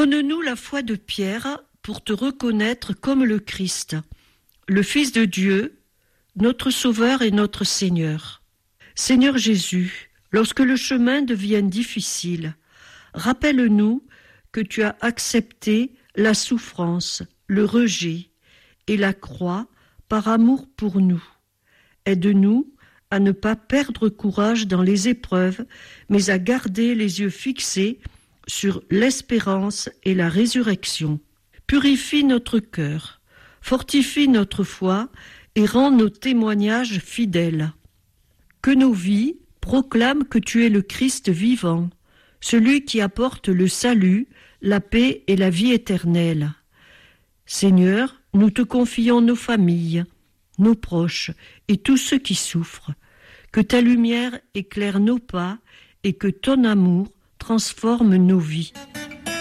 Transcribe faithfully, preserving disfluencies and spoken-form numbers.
Donne-nous la foi de Pierre pour te reconnaître comme le Christ, le Fils de Dieu, notre Sauveur et notre Seigneur. Seigneur Jésus, lorsque le chemin devient difficile, rappelle-nous que tu as accepté la souffrance, le rejet et la croix par amour pour nous. Aide-nous à ne pas perdre courage dans les épreuves, mais à garder les yeux fixés sur l'espérance et la résurrection. Purifie notre cœur, fortifie notre foi et rend nos témoignages fidèles. Que nos vies proclament que tu es le Christ vivant, celui qui apporte le salut, la paix et la vie éternelle. Seigneur, nous te confions nos familles, nos proches et tous ceux qui souffrent. Que ta lumière éclaire nos pas et que ton amour transforme nos vies.